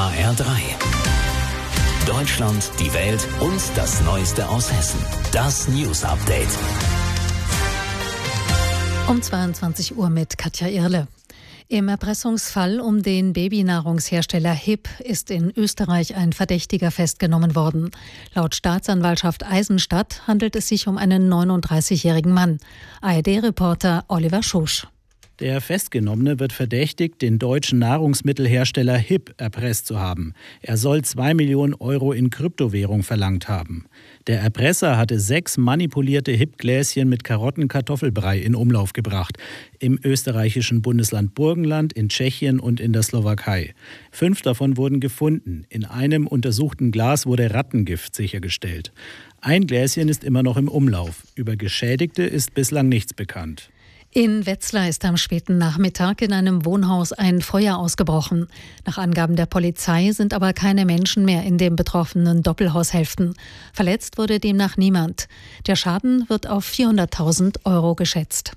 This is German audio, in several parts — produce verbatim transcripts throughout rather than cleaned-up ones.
H R drei. Deutschland, die Welt und das Neueste aus Hessen. Das News Update. Um zweiundzwanzig Uhr mit Katja Irle. Im Erpressungsfall um den Babynahrungshersteller H I P ist in Österreich ein Verdächtiger festgenommen worden. Laut Staatsanwaltschaft Eisenstadt handelt es sich um einen neununddreißigjährigen Mann. A R D-Reporter Oliver Schosch. Der Festgenommene wird verdächtigt, den deutschen Nahrungsmittelhersteller H I P erpresst zu haben. Er soll zwei Millionen Euro in Kryptowährung verlangt haben. Der Erpresser hatte sechs manipulierte H I P-Gläschen mit Karottenkartoffelbrei in Umlauf gebracht. Im österreichischen Bundesland Burgenland, in Tschechien und in der Slowakei. Fünf davon wurden gefunden. In einem untersuchten Glas wurde Rattengift sichergestellt. Ein Gläschen ist immer noch im Umlauf. Über Geschädigte ist bislang nichts bekannt. In Wetzlar ist am späten Nachmittag in einem Wohnhaus ein Feuer ausgebrochen. Nach Angaben der Polizei sind aber keine Menschen mehr in den betroffenen Doppelhaushälften. Verletzt wurde demnach niemand. Der Schaden wird auf vierhunderttausend Euro geschätzt.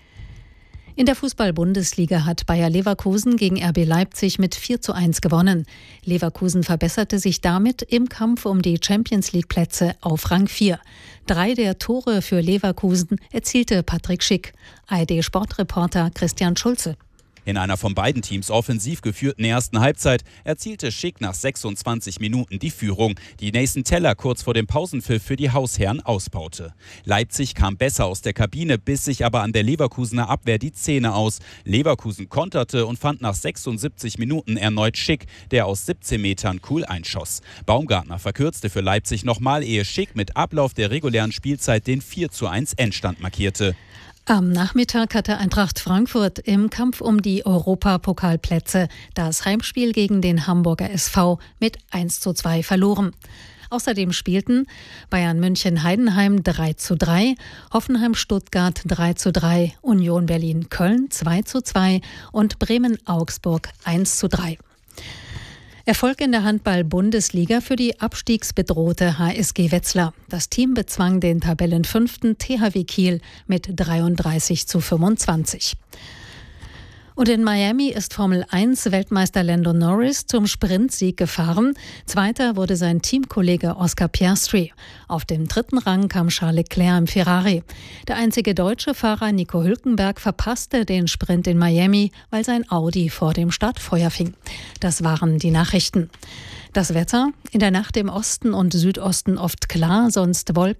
In der Fußball-Bundesliga hat Bayer Leverkusen gegen R B Leipzig mit vier zu eins gewonnen. Leverkusen verbesserte sich damit im Kampf um die Champions-League-Plätze auf Rang vier. Drei der Tore für Leverkusen erzielte Patrick Schick. A R D-Sportreporter Christian Schulze. In einer von beiden Teams offensiv geführten ersten Halbzeit erzielte Schick nach sechsundzwanzig Minuten die Führung, die Nathan Teller kurz vor dem Pausenpfiff für die Hausherren ausbaute. Leipzig kam besser aus der Kabine, biss sich aber an der Leverkusener Abwehr die Zähne aus. Leverkusen konterte und fand nach sechsundsiebzig Minuten erneut Schick, der aus siebzehn Metern cool einschoss. Baumgartner verkürzte für Leipzig nochmal, ehe Schick mit Ablauf der regulären Spielzeit den vier zu eins Endstand markierte. Am Nachmittag hatte Eintracht Frankfurt im Kampf um die Europapokalplätze das Heimspiel gegen den Hamburger S V mit eins zu zwei verloren. Außerdem spielten Bayern München Heidenheim drei zu drei, Hoffenheim Stuttgart drei zu drei, Union Berlin Köln zwei zu zwei und Bremen Augsburg eins zu drei. Erfolg in der Handball-Bundesliga für die abstiegsbedrohte H S G Wetzlar. Das Team bezwang den Tabellenfünften T H W Kiel mit dreiunddreißig zu fünfundzwanzig. Und in Miami ist Formel eins Weltmeister Lando Norris zum Sprintsieg gefahren. Zweiter wurde sein Teamkollege Oscar Piastri. Auf dem dritten Rang kam Charles Leclerc im Ferrari. Der einzige deutsche Fahrer Nico Hülkenberg verpasste den Sprint in Miami, weil sein Audi vor dem Start Feuer fing. Das waren die Nachrichten. Das Wetter: In der Nacht im Osten und Südosten oft klar, sonst Wolken.